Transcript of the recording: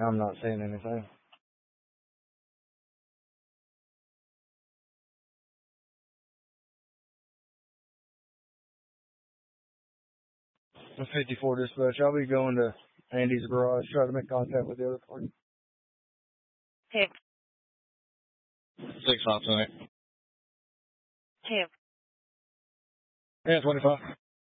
I'm not saying anything. The 54 dispatch. I'll be going to Andy's garage, try to make contact with the other party. Who? 6 Hot tonight. Who? Yeah, 25.